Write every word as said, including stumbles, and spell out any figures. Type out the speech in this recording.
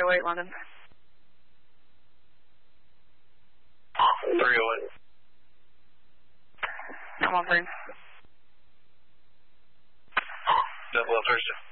oh eight, London. three oh eight. Come on, three. Double up Thursday.